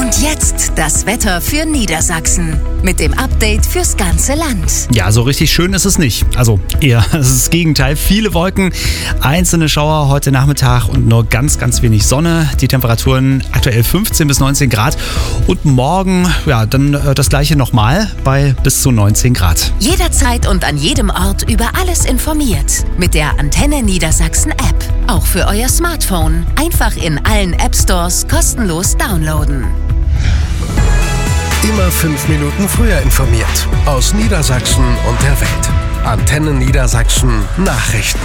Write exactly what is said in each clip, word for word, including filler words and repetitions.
Und jetzt das Wetter für Niedersachsen mit dem Update fürs ganze Land. Ja, so richtig schön ist es nicht. Also eher das ist das Gegenteil. Viele Wolken, einzelne Schauer heute Nachmittag und nur ganz, ganz wenig Sonne. Die Temperaturen aktuell fünfzehn bis neunzehn Grad und morgen ja dann äh, das gleiche nochmal bei bis zu neunzehn Grad. Jederzeit und an jedem Ort über alles informiert. Mit der Antenne Niedersachsen App. Auch für euer Smartphone. Einfach in allen App Stores kostenlos downloaden. Immer fünf Minuten früher informiert. Aus Niedersachsen und der Welt. Antenne Niedersachsen Nachrichten.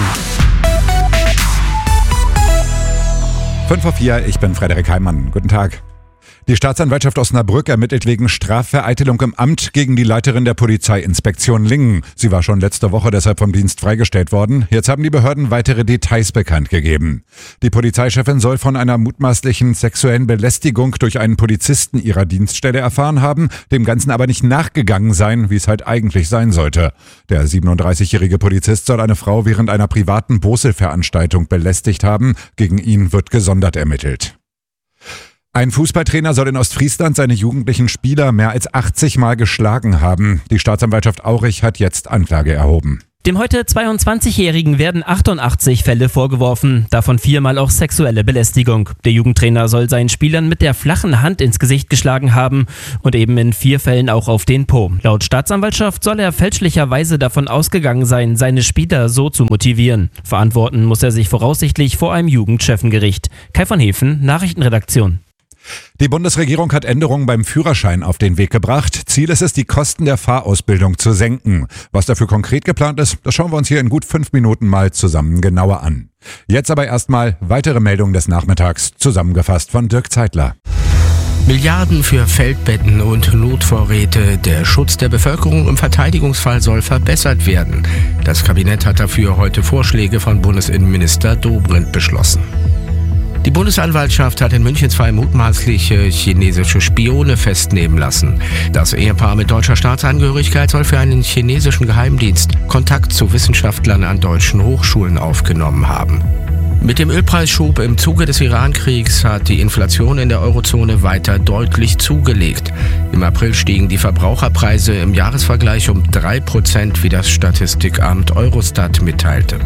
fünf vor vier, ich bin Frederik Heimann. Guten Tag. Die Staatsanwaltschaft Osnabrück ermittelt wegen Strafvereitelung im Amt gegen die Leiterin der Polizeiinspektion Lingen. Sie war schon letzte Woche deshalb vom Dienst freigestellt worden. Jetzt haben die Behörden weitere Details bekannt gegeben. Die Polizeichefin soll von einer mutmaßlichen sexuellen Belästigung durch einen Polizisten ihrer Dienststelle erfahren haben, dem Ganzen aber nicht nachgegangen sein, wie es halt eigentlich sein sollte. Der siebenunddreißigjährige Polizist soll eine Frau während einer privaten Boselveranstaltung belästigt haben. Gegen ihn wird gesondert ermittelt. Ein Fußballtrainer soll in Ostfriesland seine jugendlichen Spieler mehr als achtzig Mal geschlagen haben. Die Staatsanwaltschaft Aurich hat jetzt Anklage erhoben. Dem heute zweiundzwanzigjährigen werden achtundachtzig Fälle vorgeworfen, davon viermal auch sexuelle Belästigung. Der Jugendtrainer soll seinen Spielern mit der flachen Hand ins Gesicht geschlagen haben und eben in vier Fällen auch auf den Po. Laut Staatsanwaltschaft soll er fälschlicherweise davon ausgegangen sein, seine Spieler so zu motivieren. Verantworten muss er sich voraussichtlich vor einem Jugendchefengericht. Kai von Hefen, Nachrichtenredaktion. Die Bundesregierung hat Änderungen beim Führerschein auf den Weg gebracht. Ziel ist es, die Kosten der Fahrausbildung zu senken. Was dafür konkret geplant ist, das schauen wir uns hier in gut fünf Minuten mal zusammen genauer an. Jetzt aber erstmal weitere Meldungen des Nachmittags, zusammengefasst von Dirk Zeitler. Milliarden für Feldbetten und Notvorräte. Der Schutz der Bevölkerung im Verteidigungsfall soll verbessert werden. Das Kabinett hat dafür heute Vorschläge von Bundesinnenminister Dobrindt beschlossen. Die Bundesanwaltschaft hat in München zwei mutmaßliche chinesische Spione festnehmen lassen. Das Ehepaar mit deutscher Staatsangehörigkeit soll für einen chinesischen Geheimdienst Kontakt zu Wissenschaftlern an deutschen Hochschulen aufgenommen haben. Mit dem Ölpreisschub im Zuge des Iran-Kriegs hat die Inflation in der Eurozone weiter deutlich zugelegt. Im April stiegen die Verbraucherpreise im Jahresvergleich um drei Prozent, wie das Statistikamt Eurostat mitteilte.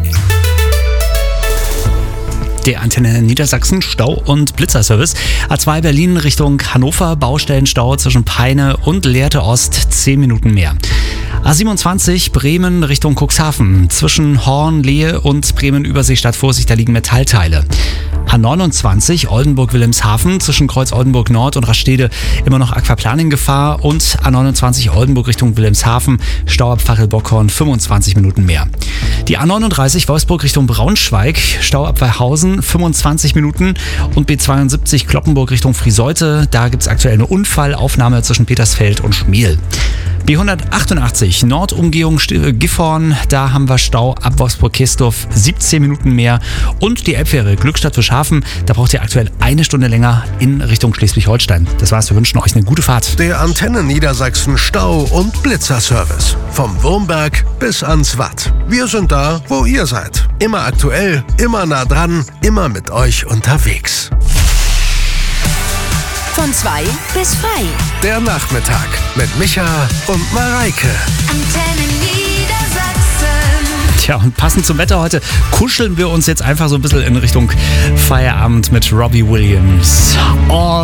Der Antenne Niedersachsen Stau- und Blitzerservice. A zwei Berlin Richtung Hannover, Baustellenstau zwischen Peine und Lehrte Ost, zehn Minuten mehr. A siebenundzwanzig Bremen Richtung Cuxhaven, zwischen Horn, Lehe und Bremen-Überseestadt Vorsicht, da liegen Metallteile. A neunundzwanzig Oldenburg-Wilhelmshaven, zwischen Kreuz Oldenburg Nord und Rastede immer noch Aquaplaning-Gefahr und A neunundzwanzig Oldenburg Richtung Wilhelmshaven, Stau ab Pfachelbockhorn, fünfundzwanzig Minuten mehr. Die A neununddreißig Wolfsburg Richtung Braunschweig, Stau ab Weihausen, fünfundzwanzig Minuten und B zweiundsiebzig Kloppenburg Richtung Frieseute, da gibt es aktuell eine Unfallaufnahme zwischen Petersfeld und Schmiel. B hundertachtundachtzig Nordumgehung Gifhorn, da haben wir Stau ab Wolfsburg-Kersdorf, siebzehn Minuten mehr. Und die Elbfähre Glückstadt-Fischhafen, da braucht ihr aktuell eine Stunde länger in Richtung Schleswig-Holstein. Das war's, wir wünschen euch eine gute Fahrt. Der Antenne Niedersachsen Stau- und Blitzerservice. Vom Wurmberg bis ans Watt. Wir sind da, wo ihr seid. Immer aktuell, immer nah dran, immer mit euch unterwegs. Von zwei bis frei. Der Nachmittag mit Micha und Mareike. Antenne Niedersachsen. Tja, und passend zum Wetter heute kuscheln wir uns jetzt einfach so ein bisschen in Richtung Feierabend mit Robbie Williams. Oh.